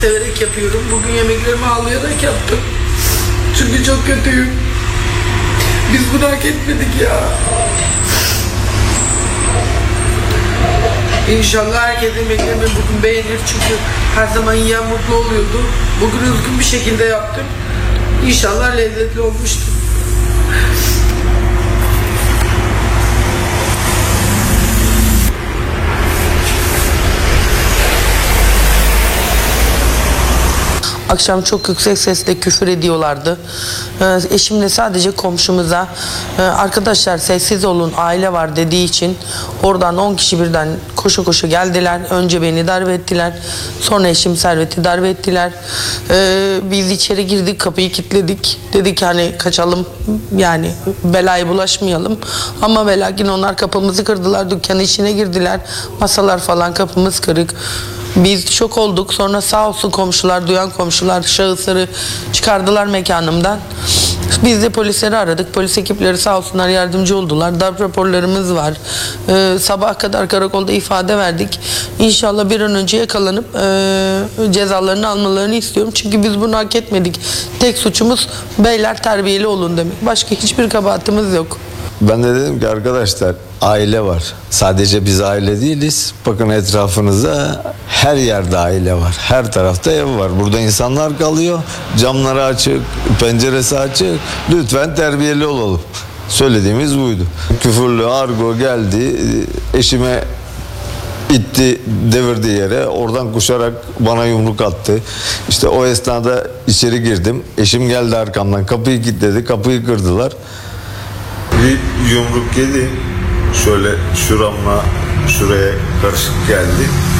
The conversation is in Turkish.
Severek yapıyorum. Bugün yemeklerimi ağlayarak yaptım. Çünkü çok kötüyüm. Biz bunu hak etmedik ya. İnşallah herkes yemeklerimi bugün beğenir. Çünkü her zaman yiyen mutlu oluyordu. Bugün üzgün bir şekilde yaptım. İnşallah lezzetli olmuştur. Akşam çok yüksek sesle küfür ediyorlardı. Eşim de sadece komşumuza arkadaşlar sessiz olun, aile var dediği için oradan 10 kişi birden koşu koşu geldiler. Önce beni darbe ettiler. Sonra eşim Servet'i darbe ettiler. Biz içeri girdik, kapıyı kilitledik. Dedik hani kaçalım, yani belaya bulaşmayalım. Ama ve lakin onlar kapımızı kırdılar, dükkanın içine girdiler. Masalar falan, kapımız kırık. Biz şok olduk. Sonra sağ olsun komşular, duyan komşular şahısları çıkardılar mekanımdan. Biz de polisleri aradık. Polis ekipleri sağ olsunlar yardımcı oldular. Darp raporlarımız var. Sabaha kadar karakolda ifade verdik. İnşallah bir an önce yakalanıp cezalarını almalarını istiyorum. Çünkü biz bunu hak etmedik. Tek suçumuz beyler terbiyeli olun demek. Başka hiçbir kabahatimiz yok. Ben de dedim ki arkadaşlar aile var. Sadece biz aile değiliz. Bakın etrafınızda her yerde aile var. Her tarafta ev var. Burada insanlar kalıyor. Camları açık, penceresi açık. Lütfen terbiyeli olalım. Söylediğimiz buydu. Küfürlü argo geldi. Eşime itti, devirdi yere. Oradan koşarak bana yumruk attı. İşte o esnada içeri girdim. Eşim geldi arkamdan. Kapıyı kilitledi. Kapıyı kırdılar. Bir yumruk yedi. Şöyle şuramla şuraya karışık geldi.